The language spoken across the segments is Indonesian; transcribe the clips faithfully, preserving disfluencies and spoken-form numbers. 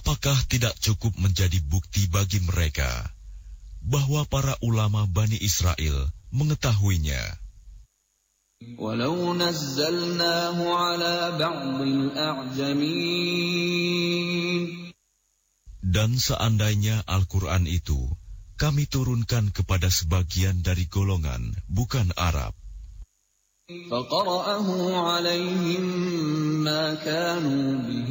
Apakah tidak cukup menjadi bukti bagi mereka bahwa para ulama Bani Israel mengetahuinya? Walau nazzalnahu ala ba'dil a'jamin. Dan seandainya Al-Quran itu kami turunkan kepada sebagian dari golongan bukan Arab, فَقَرَأَهُ عَلَيْهِمْ مَا كَانُوا بِهِ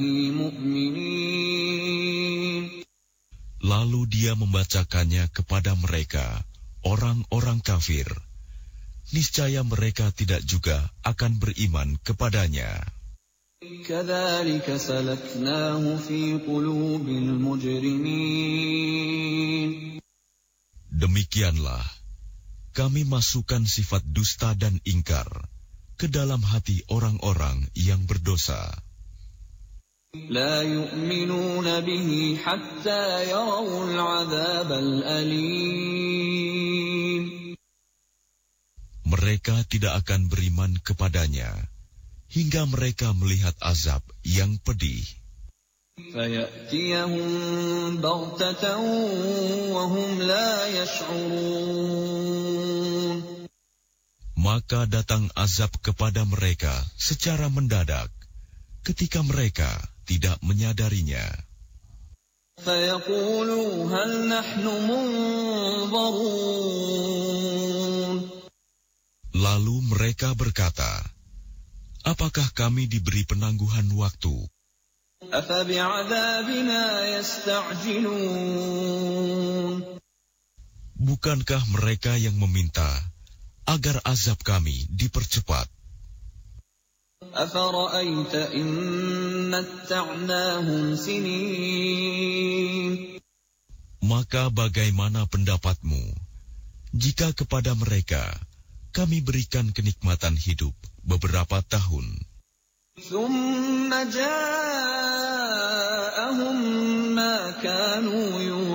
مُؤْمِنِينَ. lalu dia membacakannya kepada mereka, orang-orang kafir, niscaya mereka tidak juga akan beriman kepadanya. كَذَلِكَ سَلَكْنَاهُ فِي قُلُوبِ الْمُجْرِمِينَ. Demikianlah kami masukkan sifat dusta dan ingkar ke dalam hati orang-orang yang berdosa. لا يؤمنون به حتى يروا العذاب الأليم. Mereka tidak akan beriman kepadanya hingga mereka melihat azab yang pedih. فيأتيهم بغتة وهم لا يشعرون. Maka datang azab kepada mereka secara mendadak ketika mereka tidak menyadarinya. فيقولوا هل نحن منظرون. Lalu mereka berkata, apakah kami diberi penangguhan waktu? أفبعذابنا يستعجلون. Bukankah mereka yang meminta agar azab kami dipercepat? أفرأيت إن متعناهم سنين. Maka bagaimana pendapatmu jika kepada mereka kami berikan kenikmatan hidup beberapa tahun? ثم جاءهم ما كانوا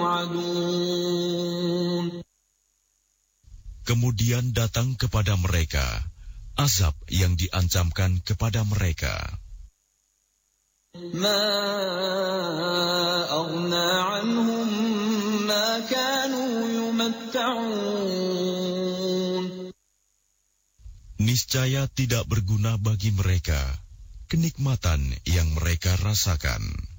يوعدون. Kemudian datang kepada mereka azab yang diancamkan kepada mereka. ما أغنى عنهم ما كانوا يمتعون. Niscaya tidak berguna bagi mereka kenikmatan yang mereka rasakan.